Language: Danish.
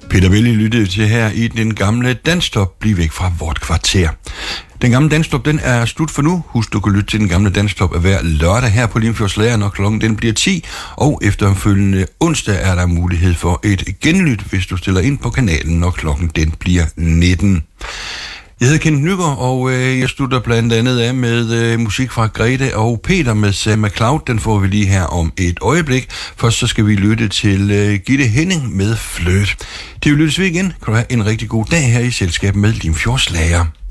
Peter Belli lyttede til her i den gamle Danstop, Bliv væk fra vort kvarter. Den gamle Danstop, den er slut for nu. Husk, du kan lytte til den gamle Danstop hver lørdag her på Limfjordslager, når klokken den bliver 10. Og efterfølgende onsdag er der mulighed for et genlyt, hvis du stiller ind på kanalen, når klokken den bliver 19. Jeg hedder Kent Nygaard, og jeg slutter blandt andet af med musik fra Grete og Peter med Sam McCloud. Den får vi lige her om et øjeblik. Først så skal vi lytte til Gitte Henning med Flirt. Det vil lyttes ved igen. Kan du have en rigtig god dag her i selskab med Limfjordslager.